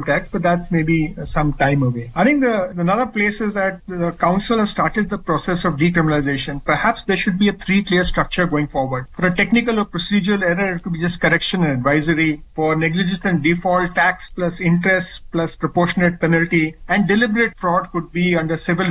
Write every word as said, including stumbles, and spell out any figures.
tax, but that's maybe some time away. I think the another place is that the council has started the process of decriminalization. Perhaps there should be a three-tier structure going forward. For a technical or procedural error, it could be just correction and advisory. For negligence and default, tax plus interest plus proportionate penalty, and deliberate fraud could be under civil